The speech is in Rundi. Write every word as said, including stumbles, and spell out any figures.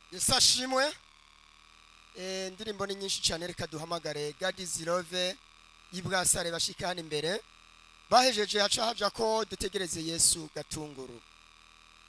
Yesu ashimwe. Eh indirimbo ni nyinshi cyane, reka duhamagare God is love y'Ibwasare bashikana imbere. Bahejeje haca haja ko dutegereze Yesu gatunguru.